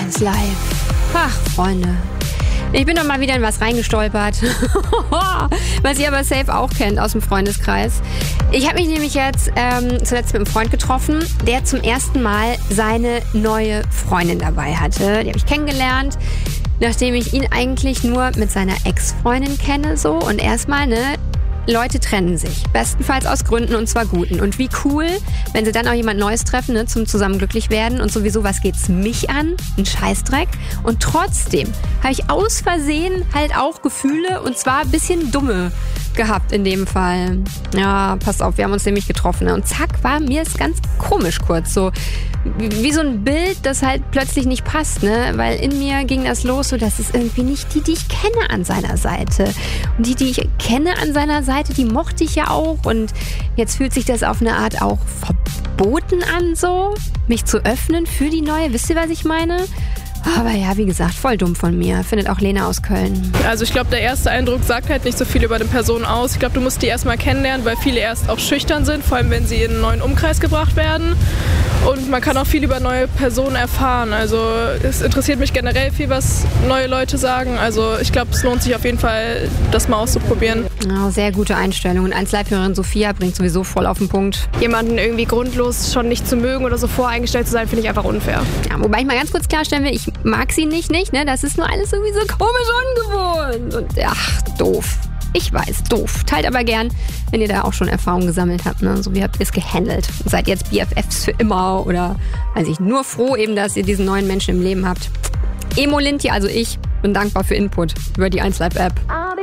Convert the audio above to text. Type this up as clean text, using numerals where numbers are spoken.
1 Live. Ach, Freunde. Ich bin doch mal wieder in was reingestolpert, was ihr aber safe auch kennt aus dem Freundeskreis. Ich habe mich nämlich jetzt zuletzt mit einem Freund getroffen, der zum ersten Mal seine neue Freundin dabei hatte. Die habe ich kennengelernt, nachdem ich ihn eigentlich nur mit seiner Ex-Freundin kenne. So. Und erstmal, Leute trennen sich. Bestenfalls aus Gründen, und zwar guten. Und wie cool, wenn sie dann auch jemand Neues treffen, zum zusammen glücklich werden. Und sowieso, was geht's mich an? Ein Scheißdreck. Und trotzdem habe ich aus Versehen halt auch Gefühle, und zwar ein bisschen dumme gehabt in dem Fall. Ja, pass auf, wir haben uns nämlich getroffen. Und zack, war mir es ganz komisch kurz. So wie so ein Bild, das halt plötzlich nicht passt, Weil in mir ging das los, so dass es irgendwie nicht die ich kenne an seiner Seite. Und die ich kenne an seiner Seite, die mochte ich ja auch. Und jetzt fühlt sich das auf eine Art auch verboten an, so mich zu öffnen für die neue. Wisst ihr, was ich meine? Aber ja, wie gesagt, voll dumm von mir. Findet auch Lena aus Köln. Also ich glaube, der erste Eindruck sagt halt nicht so viel über eine Person aus. Ich glaube, du musst die erstmal kennenlernen, weil viele erst auch schüchtern sind, vor allem wenn sie in einen neuen Umkreis gebracht werden. Und man kann auch viel über neue Personen erfahren. Also es interessiert mich generell viel, was neue Leute sagen. Also ich glaube, es lohnt sich auf jeden Fall, das mal auszuprobieren. Oh, sehr gute Einstellung. Und 1 Live-Hörerin Sophia bringt sowieso voll auf den Punkt. Jemanden irgendwie grundlos schon nicht zu mögen oder so voreingestellt zu sein, finde ich einfach unfair. Ja, wobei ich mal ganz kurz klarstellen will, ich mag sie nicht, Das ist nur alles irgendwie so komisch ungewohnt. Und ach, doof. Ich weiß, doof. Teilt aber gern, wenn ihr da auch schon Erfahrungen gesammelt habt, So wie habt ihr es gehandelt? Seid jetzt BFFs für immer oder, weiß ich, nur froh eben, dass ihr diesen neuen Menschen im Leben habt. Emo Linti, also ich, bin dankbar für Input über die 1 Live App.